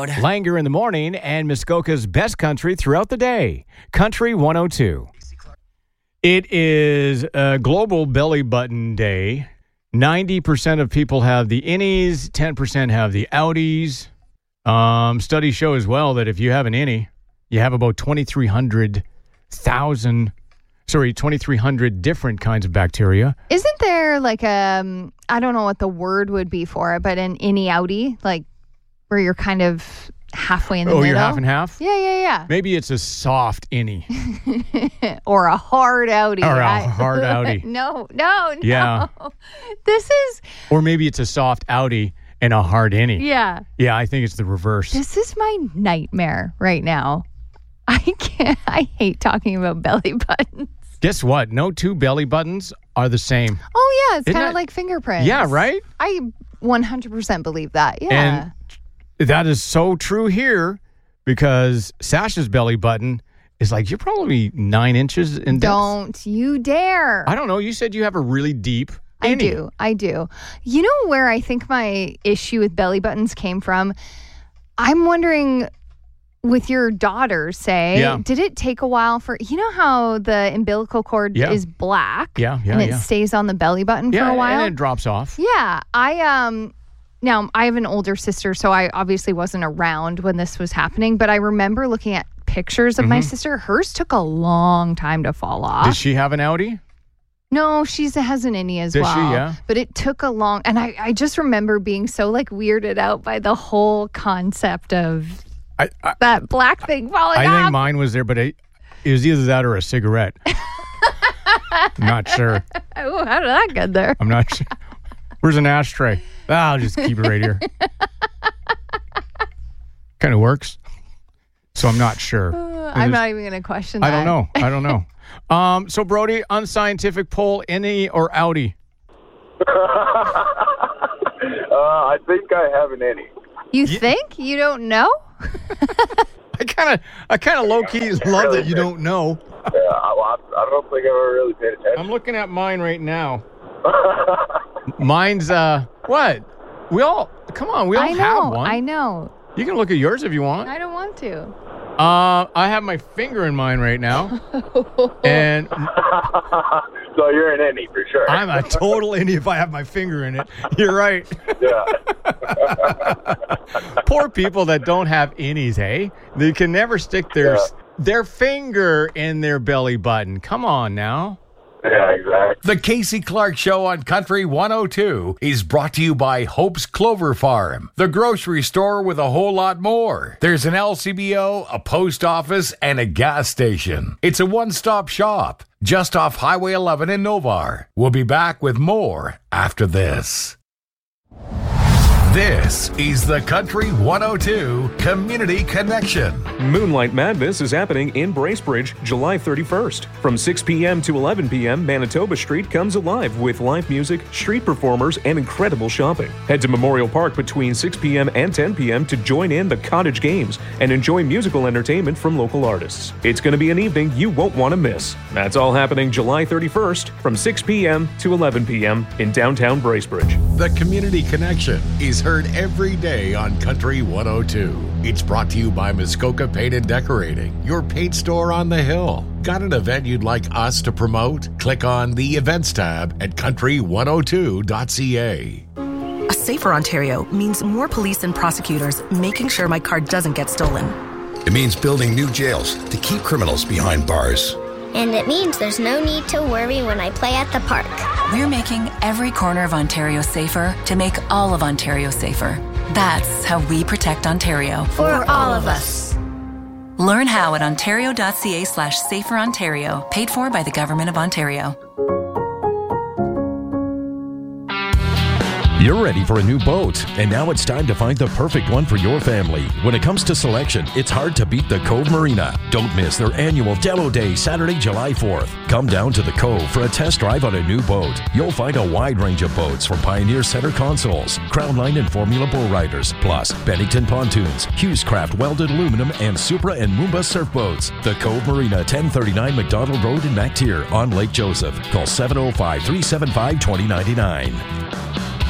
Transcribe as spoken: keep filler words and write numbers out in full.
road. Langer in the morning and Muskoka's best country throughout the day. Country one oh two. It is a global belly button day. ninety percent of people have the innies, ten percent have the outies. Um, studies show as well that if you have an innie, you have about twenty-three hundred thousand, sorry, twenty-three hundred different kinds of bacteria. Isn't there like a, um, I don't know what the word would be for it, but an innie outie, like where you're kind of halfway in the oh, middle? You're half and half? Yeah, yeah, yeah. Maybe it's a soft innie. Or a hard outie. Or a I, hard outie. no, no, no. Yeah. This is... Or maybe it's a soft outie and a hard innie. Yeah. Yeah, I think it's the reverse. This is my nightmare right now. I can't... I hate talking about belly buttons. Guess what? No two belly buttons are the same. Oh, yeah. It's Isn't kind that- of like fingerprints. Yeah, right? I one hundred percent believe that. Yeah. And that is so true here because Sasha's belly button is like, you're probably nine inches in depth. Don't you dare. I don't know. You said you have a really deep I innie. do. I do. You know where I think my issue with belly buttons came from? I'm wondering, with your daughter, say, Yeah. did it take a while for, you know how the umbilical cord Yeah. is black? Yeah, yeah, And it yeah. stays on the belly button Yeah, for a while? and it drops off. Yeah. I, um, now I have an older sister, so I obviously wasn't around when this was happening, but I remember looking at pictures of my sister. Hers took a long time to fall off. Did she have an outie? No, she's has an innie as Does well. she? Yeah. But it took a long, and I, I just remember being so like weirded out by the whole concept of I, I, that black thing falling I off. think mine was there, but it, it was either that or a cigarette. I'm not sure. Oh, how did that get there? I'm not sure. Where's an ashtray? Ah, I'll just keep it right here. Kind of works. So I'm not sure. Uh, I'm not even going to question I that. don't know. I don't know. Um, so, Brody, unscientific poll, innie or outie? uh, I think I have an innie. You think? You don't know? I kind of, I kind of low key love that you don't know. Yeah, I, I don't think I've ever really paid attention. I'm looking at mine right now. Mine's uh, what? We all come on. We all I know. have one. I know. You can look at yours if you want. I don't want to. Uh, I have my finger in mine right now, and So you're an innie for sure. I'm a total innie if I have my finger in it. You're right. Yeah. Poor people that don't have innies, hey? They can never stick their Yeah. their finger in their belly button. Come on now. Yeah, exactly. The Casey Clark Show on Country one oh two is brought to you by Hope's Clover Farm, the grocery store with a whole lot more. There's an L C B O, a post office, and a gas station. It's a one-stop shop just off Highway eleven in Novar. We'll be back with more after this. This is the Country one oh two Community Connection. Moonlight Madness is happening in Bracebridge July thirty-first. From six p.m. to eleven p.m., Manitoba Street comes alive with live music, street performers, and incredible shopping. Head to Memorial Park between six p.m. and ten p.m. to join in the Cottage Games and enjoy musical entertainment from local artists. It's going to be an evening you won't want to miss. That's all happening July thirty-first from six p.m. to eleven p.m. in downtown Bracebridge. The Community Connection is heard every day on Country one oh two. It's brought to you by Muskoka Paint and Decorating, your paint store on the hill. Got an event you'd like us to promote? Click on the Events tab at country one oh two dot c a. A safer Ontario means more police and prosecutors making sure my car doesn't get stolen. It means building new jails to keep criminals behind bars. And it means there's no need to worry when I play at the park. We're making every corner of Ontario safer to make all of Ontario safer. That's how we protect Ontario. For all of us. Learn how at ontario.ca slash safer Ontario. Paid for by the Government of Ontario. You're ready for a new boat, and now it's time to find the perfect one for your family. When it comes to selection, it's hard to beat the Cove Marina. Don't miss their annual Demo Day, Saturday, July fourth. Come down to the Cove for a test drive on a new boat. You'll find a wide range of boats from Pioneer Center Consoles, Crownline and Formula Bull Riders, plus Bennington Pontoons, Hughes Craft Welded Aluminum, and Supra and Moomba Surfboats. The Cove Marina, ten thirty-nine McDonald Road in Mactier on Lake Joseph. Call seven oh five, three seven five, two oh nine nine.